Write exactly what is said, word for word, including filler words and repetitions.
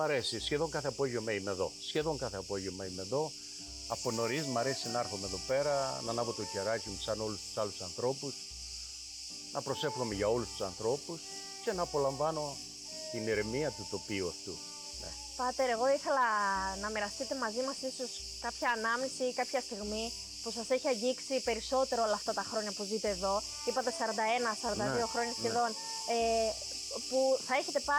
Μ' αρέσει, σχεδόν κάθε απόγευμα είμαι εδώ. Σχεδόν κάθε απόγευμα είμαι εδώ. Από νωρίς μ' αρέσει να έρχομαι εδώ πέρα, να ανάβω το κεράκι μου σαν όλους τους άλλους ανθρώπους, να προσεύχομαι για όλους τους ανθρώπους και να απολαμβάνω την ηρεμία του τοπίου αυτού. Ναι. Πάτερ, εγώ ήθελα να μοιραστείτε μαζί μας ίσως κάποια ανάμνηση ή κάποια στιγμή που σας έχει αγγίξει περισσότερο όλα αυτά τα χρόνια που ζείτε εδώ. Είπατε σαράντα ένα σαράντα δύο Ναι, χρόνια ναι. σχεδόν, ε, που θα έχετε πάρει